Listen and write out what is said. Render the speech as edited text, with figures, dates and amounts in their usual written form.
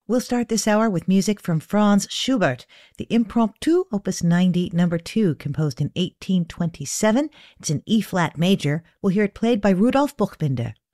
We'll start this hour with music from Franz Schubert, the Impromptu, Opus 90, number 2, composed in 1827. It's in E-flat major. We'll hear it played by Rudolf Buchbinder.